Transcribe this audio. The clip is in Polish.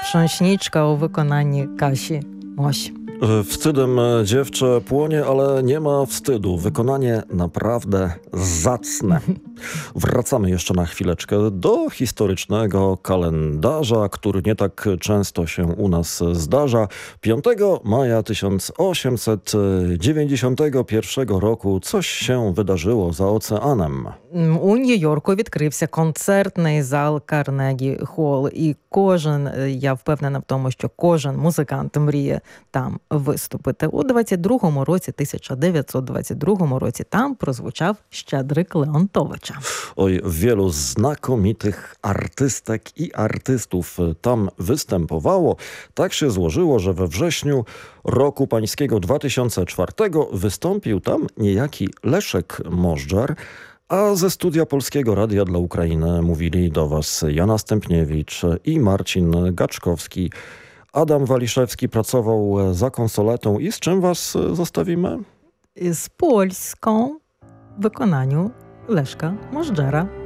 Wstrząśniczka u wykonanні Kasi Moś. Wstydem dziewczę płonie, ale nie ma wstydu. Wykonanie naprawdę zacne. Wracamy jeszcze na chwileczkę do historycznego kalendarza, który nie tak często się u nas zdarza. 5 maja 1891 roku coś się wydarzyło za oceanem. У Нью-Йорку відкрився концертний зал Карнегі Холл. І я впевнена в тому, що кожен музикант мріє там виступити. У 1922 році там прозвучав Щедрик Леонтовича. Oj, wielu znakomitych artystek i artystów tam występowało. Tak się złożyło, że we wrześniu roku pańskiego 2004 wystąpił tam niejaki Leszek Możdżer, a ze studia Polskiego Radia dla Ukrainy mówili do Was Jana Stępniewicz i Marcin Gaczkowski. Adam Waliszewski pracował za konsoletą i z czym Was zostawimy? З польськą w wykonaniu Leszka Możdżera.